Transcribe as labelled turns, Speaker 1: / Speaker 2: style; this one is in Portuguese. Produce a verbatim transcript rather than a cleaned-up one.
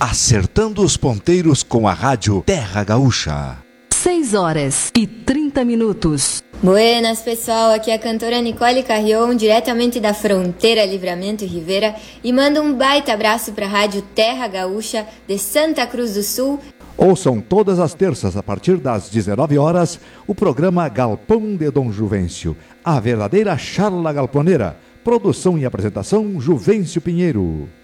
Speaker 1: acertando os ponteiros com a rádio Terra Gaúcha.
Speaker 2: seis horas e trinta minutos.
Speaker 3: Buenas, pessoal. Aqui é a cantora Nicole Carrion, diretamente da fronteira Livramento e Rivera, e manda um baita abraço para a rádio Terra Gaúcha de Santa Cruz do Sul.
Speaker 4: Ouçam todas as terças, a partir das dezenove horas, o programa Galpão de Dom Juvencio, a verdadeira charla galponeira. Produção e apresentação, Juvencio Pinheiro.